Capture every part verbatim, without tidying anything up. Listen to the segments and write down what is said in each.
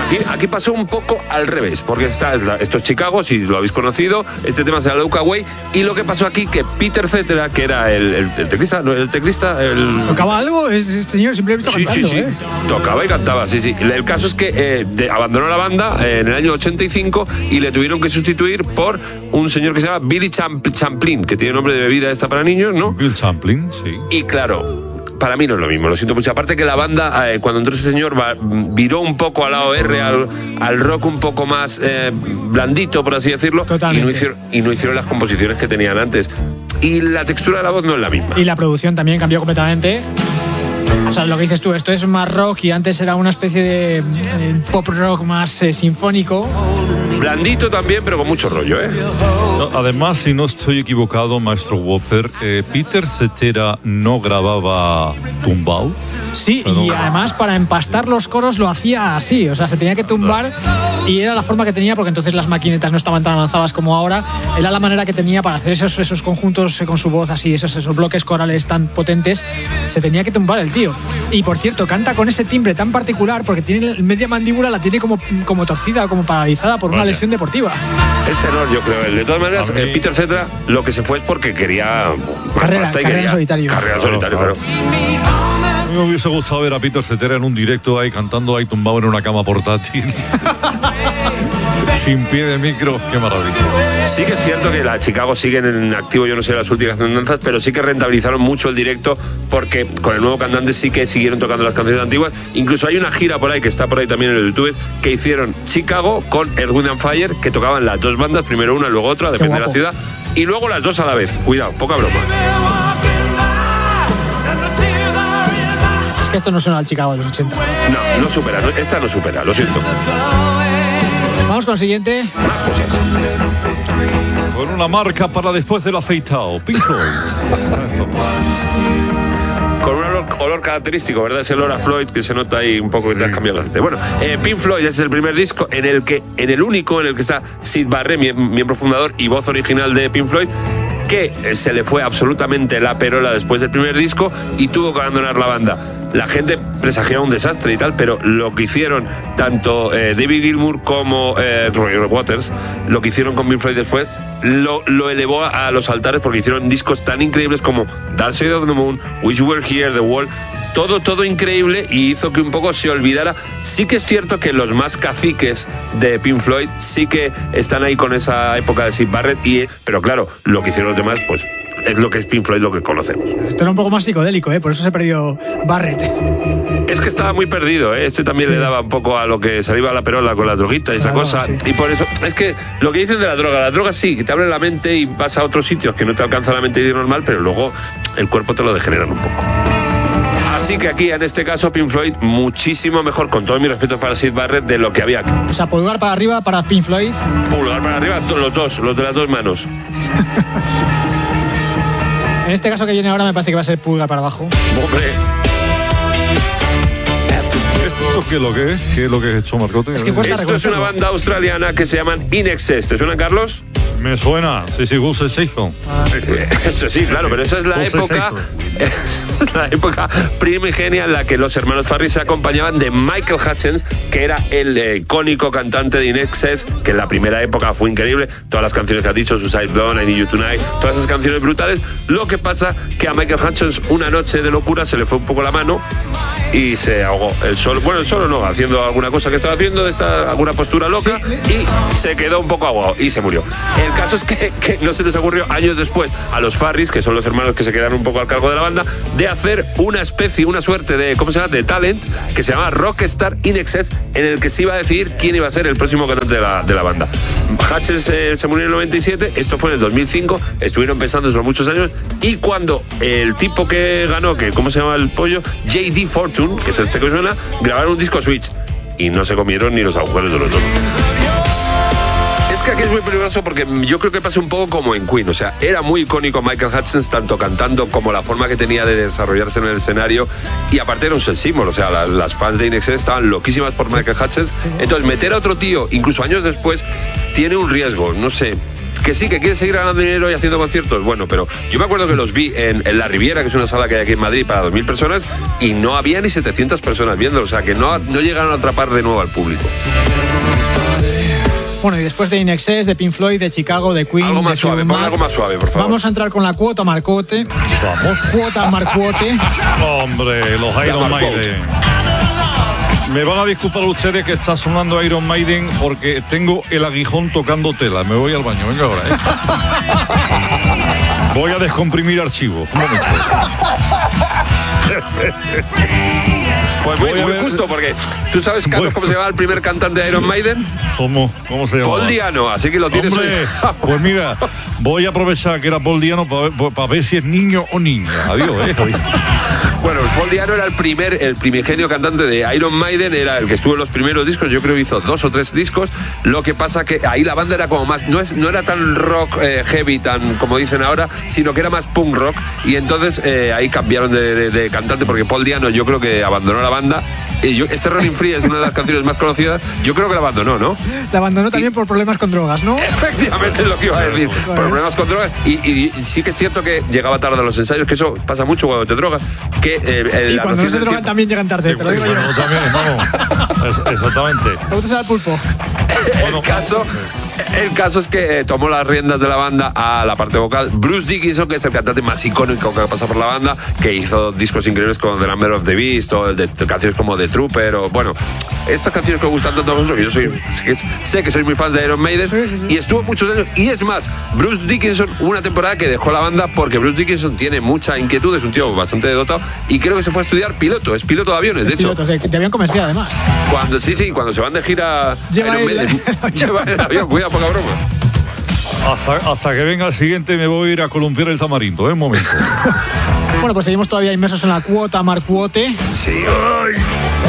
aquí, aquí pasó un poco al revés, porque está, esto es Chicago, si lo habéis conocido, este tema se llama Look Away, y lo que pasó aquí, que Peter Cetera, que era el, el, el teclista, ¿no? El teclista, el... ¿Tocaba algo? Este señor siempre he visto sí, cantando, sí, sí. ¿eh? Tocaba y cantaba, sí, sí. El caso es que eh, de, abandonó la banda eh, en el año ochenta y cinco y le tuvieron que sustituir por un señor que se llama Billy Champ- Champlin, que tiene nombre de bebida esta para niños, ¿no? Bill Champlin, sí. Y claro, para mí no es lo mismo, lo siento mucho. Aparte que la banda, eh, cuando entró ese señor, va, viró un poco al lado R, al, al rock un poco más eh, blandito, por así decirlo. Totalmente. Y no, hicieron, y no hicieron las composiciones que tenían antes. Y la textura de la voz no es la misma. Y la producción también cambió completamente. O sea, lo que dices tú, esto es más rock y antes era una especie de eh, pop rock más eh, sinfónico. Blandito también, pero con mucho rollo, ¿eh? Además, si no estoy equivocado, maestro Whopper, eh, Peter Cetera no grababa tumbao. Sí, Perdón. y además para empastar los coros lo hacía así, o sea, se tenía que tumbar y era la forma que tenía, porque entonces las maquinetas no estaban tan avanzadas como ahora, era la manera que tenía para hacer esos, esos conjuntos con su voz así, esos, esos bloques corales tan potentes, se tenía que tumbar el tío. Y por cierto, canta con ese timbre tan particular porque tiene media mandíbula, la tiene como, como torcida, como paralizada por una Vale. lesión deportiva. Es tenor, yo creo. De todas maneras, mí... eh, Peter Cetera lo que se fue es porque quería... Carrera, hasta ahí carrera en quería. solitario. Carrera en solitario, Claro, claro. A mí me hubiese gustado ver a Peter Cetera en un directo ahí cantando ahí tumbado en una cama portátil. Sin pie de micro, qué maravilla. Sí que es cierto que la Chicago siguen en activo, yo no sé las últimas tendencias, pero sí que rentabilizaron mucho el directo porque con el nuevo cantante sí que siguieron tocando las canciones antiguas. Incluso hay una gira por ahí, que está por ahí también en el YouTube, que hicieron Chicago con Earth, Wind and Fire, que tocaban las dos bandas, primero una, luego otra, depende de la ciudad, y luego las dos a la vez. Cuidado, poca broma. Es que esto no suena al Chicago de los ochenta. No, no supera, no, esta no supera, lo siento. Vamos con el siguiente. Más cosas. Con una marca para después del afeitado, Pink Floyd. Con un olor, olor característico, ¿verdad? Es el olor a Floyd que se nota ahí un poco que te has cambiado la gente. Bueno, eh, Pink Floyd es el primer disco en el que, en el único en el que está Syd Barrett, miembro fundador y voz original de Pink Floyd, que se le fue absolutamente la perola después del primer disco y tuvo que abandonar la banda. La gente presagiaba un desastre y tal, pero lo que hicieron tanto eh, David Gilmour como eh, Roger Waters, lo que hicieron con Pink Floyd después, lo, lo elevó a, a los altares porque hicieron discos tan increíbles como Dark Side of the Moon, Wish You Were Here, The Wall. Todo, todo increíble y hizo que un poco se olvidara. Sí que es cierto que los más caciques de Pink Floyd sí que están ahí con esa época de Syd Barrett, y, pero claro, lo que hicieron los demás, pues es lo que es Pink Floyd, lo que conocemos. Esto era un poco más psicodélico, ¿eh? Por eso se perdió Barrett. Es que estaba muy perdido, ¿eh? Este también sí. Le daba un poco a lo que se iba a la perola con la droguita y esa claro, cosa. Sí. Y por eso, es que lo que dicen de la droga, la droga sí, que te abre la mente y vas a otros sitios que no te alcanza la mente normal, pero luego el cuerpo te lo degeneran un poco. Así que aquí, en este caso, Pink Floyd, muchísimo mejor, con todo mi respeto para Syd Barrett, de lo que había aquí. O sea, pulgar para arriba para Pink Floyd. Pulgar para arriba, los dos, los de las dos manos. En este caso que viene ahora me parece que va a ser pulgar para abajo. Hombre. ¿Esto qué es lo que es? ¿Qué es lo que es esto, Marcote? Es que cuesta Esto es una banda australiana que se llaman In Excess. ¿Te suena, Carlos? Me suena, sí, sí, Gus Station. Eso sí, claro, pero esa es la época, es la época primigenia en la que los hermanos Farrell se acompañaban de Michael Hutchence, que era el eh, icónico cantante de In Excess, que en la primera época fue increíble. Todas las canciones que has dicho, Suicide Blonde, I Need You Tonight, todas esas canciones brutales. Lo que pasa que a Michael Hutchence una noche de locura se le fue un poco la mano y se ahogó. El solo, bueno, el solo no, haciendo alguna cosa que estaba haciendo, de esta, alguna postura loca, sí. Y se quedó un poco ahogado y se murió. El caso es que, que no se les ocurrió años después a los Farris, que son los hermanos que se quedaron un poco al cargo de la banda, de hacer una especie, una suerte de, ¿cómo se llama?, de talent, que se llama Rockstar In Excess, en el que se iba a decidir quién iba a ser el próximo cantante de la, de la banda. Hutchence eh, se murió en el noventa y siete, esto fue en el dos mil cinco, estuvieron pensando por muchos años, y cuando el tipo que ganó, que ¿cómo se llama el pollo?, J D Fortune, que es el que suena, grabaron un disco Switch, y no se comieron ni los agujeros de los dos. Es que aquí es muy peligroso porque yo creo que pasa un poco como en Queen, o sea, era muy icónico Michael Hutchence, tanto cantando como la forma que tenía de desarrollarse en el escenario, y aparte era un sex symbol, o sea, la, las fans de In Excess estaban loquísimas por Michael Hutchence. Entonces meter a otro tío, incluso años después, tiene un riesgo, no sé. que sí, que quiere seguir ganando dinero y haciendo conciertos. Bueno, pero yo me acuerdo que los vi en, en La Riviera, que es una sala que hay aquí en Madrid para dos mil personas, y no había ni setecientas personas viendo, o sea que no, no llegaron a atrapar de nuevo al público. Bueno, y después de In Excess, de Pink Floyd, de Chicago, de Queen... Algo más de suave, pon algo más suave, por favor. Vamos a entrar con la cuota Marcote. Vamos. Cuota Marcote. Hombre, los Iron Maiden. Me van a disculpar ustedes que está sonando Iron Maiden porque tengo el aguijón tocando tela. Me voy al baño, venga ahora, ¿eh? Voy a descomprimir archivos. Un momento. Pues muy, muy justo, porque tú sabes, Carlos, voy. ¿Cómo se llama el primer cantante de Iron Maiden? ¿Cómo? ¿Cómo se llama? Paul Diano, así que lo tienes hoy. Pues mira, voy a aprovechar que era Paul Diano para ver, para ver si es niño o niña. Adiós, eh. Bueno, Paul Diano era el primer, el primigenio cantante de Iron Maiden, era el que estuvo en los primeros discos, yo creo que hizo dos o tres discos. Lo que pasa que ahí la banda era como más, no, es, no era tan rock eh, heavy, tan como dicen ahora, sino que era más punk rock, y entonces eh, ahí cambiaron de, de, de cantante, porque Paul Diano yo creo que abandonó la banda. Y yo, este Running Free es una de las canciones más conocidas. Yo creo que la abandonó, ¿no? La abandonó también y, por problemas con drogas, ¿no? Efectivamente es lo que iba a decir. Por problemas con drogas. Y, y, y sí que es cierto que llegaba tarde a los ensayos, que eso pasa mucho cuando te drogas. Que, eh, el, y cuando no se drogan también llegan tarde, te lo digo yo. También, vamos. Exactamente. ¿Te gusta saber pulpo? El caso... El caso es que eh, tomó las riendas de la banda a la parte vocal Bruce Dickinson, que es el cantante más icónico que ha pasado por la banda, que hizo discos increíbles como The Number of the Beast o de, de canciones como The Trooper, o bueno, estas canciones que os gustan tanto a vosotros, que yo soy, sé, sé que sois muy fans de Iron Maiden, sí, sí, sí. Y estuvo muchos años, y es más, Bruce Dickinson hubo una temporada que dejó la banda porque Bruce Dickinson tiene mucha inquietud, es un tío bastante dotado, y creo que se fue a estudiar piloto, es piloto de aviones, es de piloto, hecho. De, de avión comercial, además. Cuando, sí, sí, cuando se van de gira lleva Iron el, Maiden, el, lleva el avión, cuidado, poca broma. Hasta, hasta que venga el siguiente me voy a ir a columpiar el tamarindo, ¿eh? Un momento. Bueno, pues seguimos todavía inmersos en la cuota Marcuote. Sí. Ay.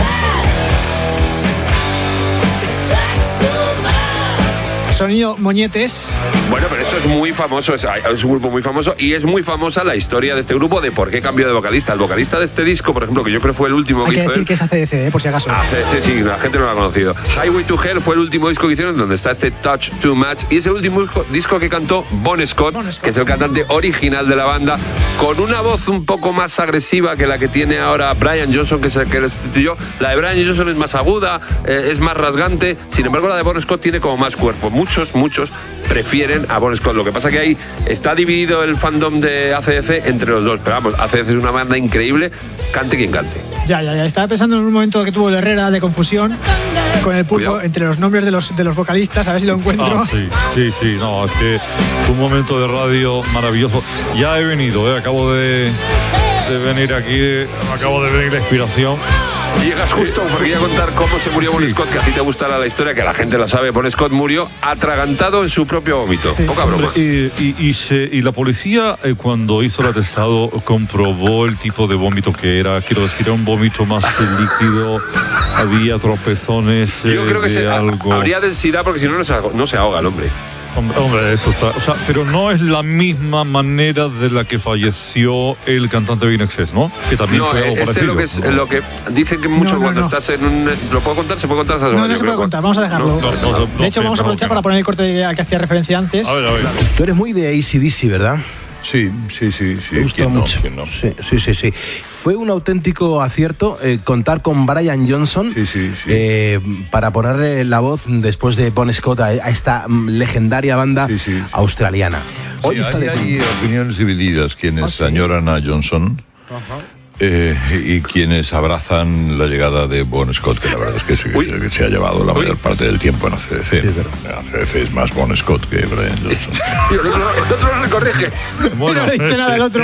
Sonido Moñetes. Bueno, pero esto es muy famoso, es, es un grupo muy famoso, y es muy famosa la historia de este grupo, de por qué cambió de vocalista. El vocalista de este disco, por ejemplo, que yo creo fue el último Hay que, que hizo decir él, que es A C D C, ¿eh? Por si acaso. A C D C, sí, la gente no lo ha conocido. Highway to Hell fue el último disco que hicieron, donde está este Touch Too Much, y es el último disco, disco que cantó Bon Scott, bon Scott, que es el cantante original de la banda, con una voz un poco más agresiva que la que tiene ahora Brian Johnson, que es el que le sustituyó. La de Brian Johnson es más aguda, eh, es más rasgante, sin embargo la de Bon Scott tiene como más cuerpo. Muchos, muchos prefieren a Bon Scott. Lo que pasa que ahí está dividido el fandom de A C D C entre los dos, pero vamos, A C D C es una banda increíble, cante quien cante. Ya, ya, ya, estaba pensando en un momento que tuvo el Herrera de confusión con el pulpo. Cuidado. Entre los nombres de los, de los vocalistas, a ver si lo encuentro. Ah, sí, sí, sí, no, es que un momento de radio maravilloso. Ya he venido, eh, acabo de, de venir aquí, acabo de venir la inspiración. Llegas justo porque voy a contar cómo se murió Bon Scott, que a ti te gustará la historia, que la gente la sabe. Bon Scott murió atragantado en su propio vómito. Sí. Poca broma. Y, y, y, se, y la policía, eh, cuando hizo el atestado, comprobó el tipo de vómito que era. Quiero decir, era un vómito más líquido, había tropezones. Eh, Yo creo que de se, algo. habría densidad, porque si no, no se, no se ahoga el hombre. Hombre, hombre, eso está. O sea, pero no es la misma manera de la que falleció el cantante de In Excess, ¿no? Que también no, fue algo este parecido. Lo que, es, no. lo que dicen que mucho no, no, cuando no. estás en un. ¿Lo puedo contar? ¿Se puede contar? No, no, no se puede contar, vamos a dejarlo. No, no, no, de hecho, no, vamos a aprovechar no, no. para poner el corte de idea al que hacía referencia antes. A ver, a ver. Tú eres muy de A C D C, ¿verdad? Sí, sí, sí, sí. Me gusta mucho. No, no? Sí, sí, sí, sí. Fue un auténtico acierto eh, contar con Brian Johnson sí, sí, sí. Eh, para ponerle la voz después de Bon Scott a, a esta legendaria banda sí, sí. australiana. Hoy sí, está hay, de... hay opiniones divididas, quienes ¿Ah, sí? añoran a Johnson. Ajá. Eh, y quienes abrazan la llegada de Bon Scott, que la verdad es que se, que se ha llevado la mayor parte del tiempo en A C D C. Sí, A C D C es más Bon Scott que Brian Johnson. Y el otro, el otro no le corrige. Bueno, no le dice nada el otro.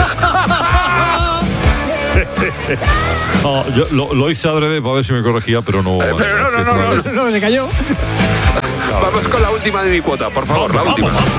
No, yo lo, lo hice adrede para ver si me corregía, pero no. Eh, pero no, no, no, no, no, no, se cayó. Vamos con la última de mi cuota, por favor, vamos, la última. Vamos.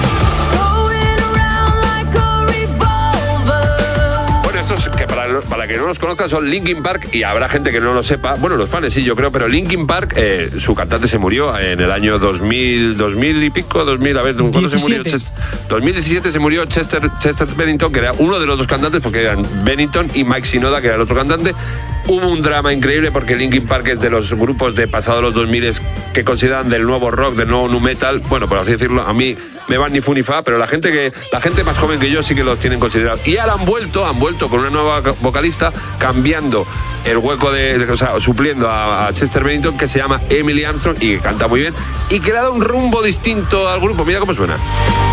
Estos que para, para que no los conozcan son Linkin Park, y habrá gente que no lo sepa. Bueno, los fans sí, yo creo, pero Linkin Park, eh, su cantante se murió en el año dos mil, dos mil y pico, dos mil, a ver, ¿cuándo se murió? dos mil diecisiete se murió Chester, Chester Bennington, que era uno de los dos cantantes, porque eran Bennington y Mike Shinoda, que era el otro cantante. Hubo un drama increíble porque Linkin Park es de los grupos de pasado los dos mil que consideran del nuevo rock, del nuevo nu metal. Bueno, por así decirlo, a mí me van ni fu ni fa, pero la gente que la gente más joven que yo sí que los tienen considerados. Y ahora han vuelto, han vuelto con una nueva vocalista, cambiando el hueco de, de o sea, supliendo a, a Chester Bennington, que se llama Emily Armstrong y que canta muy bien y que le ha dado un rumbo distinto al grupo. Mira cómo suena.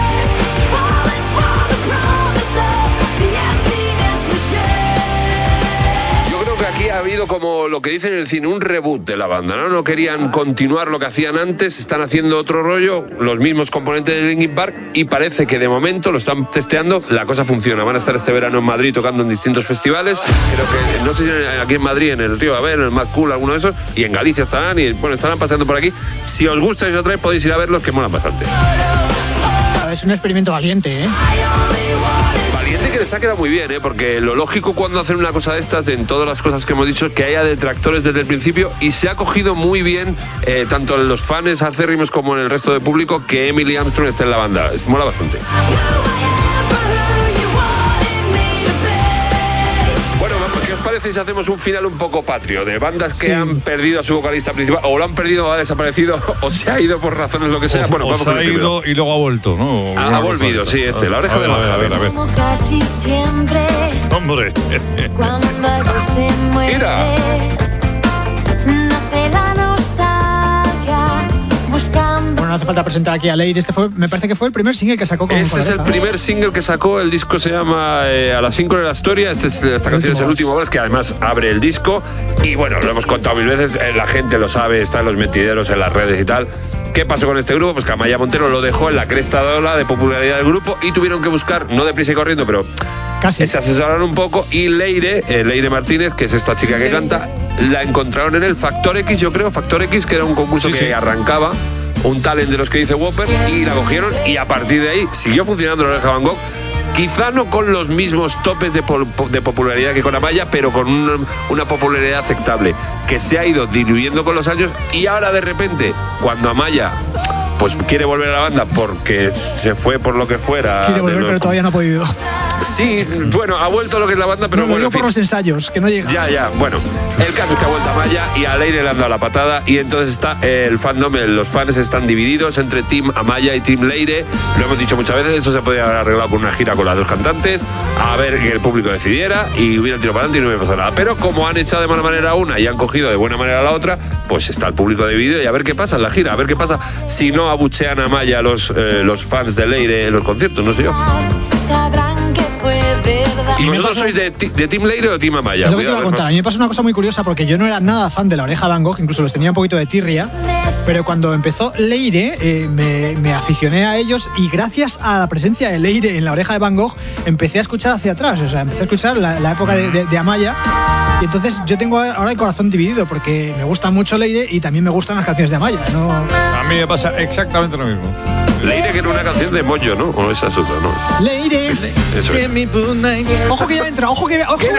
Aquí ha habido, como lo que dicen en el cine, un reboot de la banda, ¿no? No querían continuar lo que hacían antes, están haciendo otro rollo, los mismos componentes de Linkin Park, y parece que de momento lo están testeando, la cosa funciona. Van a estar este verano en Madrid tocando en distintos festivales, creo que, no sé si aquí en Madrid, en el Río A ver, en el Mad Cool, alguno de esos, y en Galicia estarán, y bueno, estarán pasando por aquí. Si os gusta y os atrae, podéis ir a verlos, que molan bastante. Es un experimento valiente, ¿eh? Valiente, que les ha quedado muy bien, ¿eh? Porque lo lógico cuando hacen una cosa de estas, en todas las cosas que hemos dicho, es que haya detractores desde el principio, y se ha cogido muy bien, eh, tanto en los fans acérrimos como en el resto del público, que Emily Armstrong esté en la banda. Es, mola bastante. ¿Qué os parece si hacemos un final un poco patrio de bandas que sí. han perdido a su vocalista principal, o lo han perdido o ha desaparecido, o se ha ido por razones lo que sea? O, bueno, o vamos se con ha el ido y luego ha vuelto, ¿no? Ha, ha volvido, sí, este, la oreja a ver, de Manja. A ver, a ver, a ver. Casi siempre. Hombre. Cuando algo se muere. Mira. Nace la nostalgia buscando. Bueno, no hace falta presentar aquí a Leire. Este fue, me parece que fue el primer single que sacó con Ese es el primer single que sacó. El disco se llama eh, A las cinco de la historia. Este es, esta canción es el último vals, que además abre el disco. Y bueno, lo hemos contado mil veces. Eh, la gente lo sabe, está en los mentideros, en las redes y tal. ¿Qué pasó con este grupo? Pues que Amaya Montero lo dejó en la cresta de ola de popularidad del grupo y tuvieron que buscar, no deprisa y corriendo, pero casi se asesoraron un poco. Y Leire, eh, Leire Martínez, que es esta chica que canta, la encontraron en el Factor X, yo creo, Factor X, que era un concurso sí, que sí. arrancaba, un talent de los que dice Whopper, y la cogieron, y a partir de ahí siguió funcionando la Oreja Van Gogh. Quizá no con los mismos topes de, po de popularidad que con Amaya, pero con una, una popularidad aceptable, que se ha ido diluyendo con los años. Y ahora de repente, cuando Amaya pues quiere volver a la banda porque se fue por lo que fuera. Quiere volver, los... pero todavía no ha podido. Sí, bueno, ha vuelto lo que es la banda, pero no, bueno. Lo digo por los ensayos, que no llega. Ya, ya, bueno. El caso es que ha vuelto Amaya y a Leire le han dado la patada, y entonces está el fandom, los fans están divididos entre Team Amaya y Team Leire. Lo hemos dicho muchas veces, eso se podía haber arreglado con una gira con las dos cantantes, a ver que el público decidiera y hubiera tirado para adelante y no hubiera pasado nada. Pero como han echado de mala manera a una y han cogido de buena manera a la otra, pues está el público dividido, y a ver qué pasa en la gira, a ver qué pasa si no abuchean a Amaya los, eh, los fans de Leire en los conciertos, no sé yo. ¿Y vosotros sois de, de Team Leire o de Team Amaya? Es lo que te iba a contar. A mí me pasó una cosa muy curiosa, porque yo no era nada fan de la Oreja Van Gogh, incluso los tenía un poquito de tirria, pero cuando empezó Leire eh, me, me aficioné a ellos, y gracias a la presencia de Leire en la Oreja de Van Gogh empecé a escuchar hacia atrás, o sea, empecé a escuchar la, la época de, de, de Amaya, y entonces yo tengo ahora el corazón dividido, porque me gusta mucho Leire y también me gustan las canciones de Amaya, ¿no? A mí me pasa exactamente lo mismo. Leire, que era una canción de Moyo, ¿no? O esa es otra, ¿no? Leire. Eso es. Ojo que ya entra, ojo que... Ojo.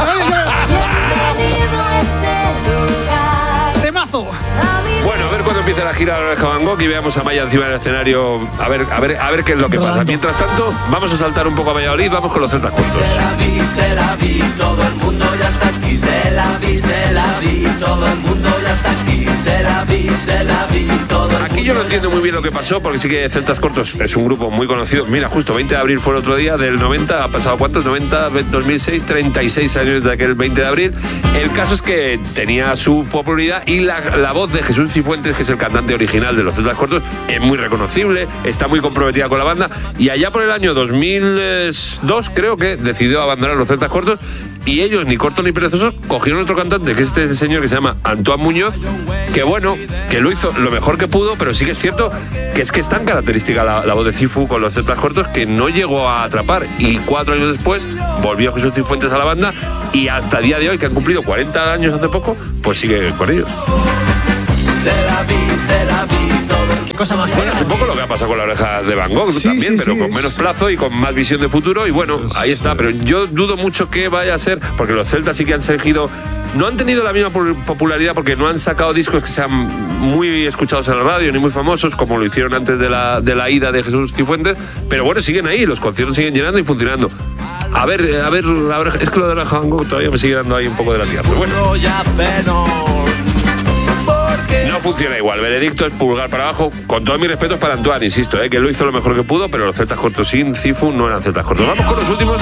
Temazo. Bueno, a ver cuándo empieza la gira de la Oreja Van Gogh y veamos a Amaya encima del escenario, a ver, a ver, a ver qué es lo que pasa. Mientras tanto, vamos a saltar un poco a Valladolid, vamos con los Celtas cortos. Se la vi, se la vi, todo el mundo ya está aquí. Se la vi, se la vi, todo el mundo ya está aquí. Se la vi, se la vi, todo el mundo. Aquí yo no entiendo muy bien lo que pasó, porque sí que Celtas Cortos es un grupo muy conocido. Mira, justo veinte de abril fue el otro día del noventa, ha pasado ¿cuántos? noventa, dos mil seis, treinta y seis años de aquel veinte de abril. El caso es que tenía su popularidad, y la, la voz de Jesús Cifuentes, que es el cantante original de los Celtas Cortos, es muy reconocible, está muy comprometida con la banda, y allá por el año dos mil dos creo que decidió abandonar los Celtas Cortos, y ellos, ni cortos ni perezosos, cogieron otro cantante, que es este señor que se llama Antoine Muñoz, que bueno, que lo hizo lo mejor que pudo, pero sí que es cierto que es que es tan característica la, la voz de Cifu con los Celtas Cortos que no llegó a atrapar, y cuatro años después volvió Jesús Cifuentes a la banda, y hasta el día de hoy, que han cumplido cuarenta años hace poco, pues sigue con ellos. Se la vi, se la vi, todo. Qué cosa más Bueno, fea. es un poco lo que ha pasado con la Oreja de Van Gogh, Sí, también, sí, pero sí, con es... menos plazo y con más visión de futuro, y bueno, ahí está. Pero yo dudo mucho que vaya a ser, porque los Celtas sí que han seguido, no han tenido la misma popularidad, porque no han sacado discos que sean muy escuchados en la radio ni muy famosos, como lo hicieron antes de la, de la ida de Jesús Cifuentes, pero bueno, siguen ahí, los conciertos siguen llenando y funcionando. A ver, a ver, a ver, es que lo de la Van Gogh todavía me sigue dando ahí un poco de la tía. Pero bueno. No funciona igual. Veredicto es pulgar para abajo. Con todos mis respetos para Antoine, insisto, ¿eh? que lo hizo lo mejor que pudo, pero los celtas cortos sin Cifu no eran celtas cortos. Vamos con los últimos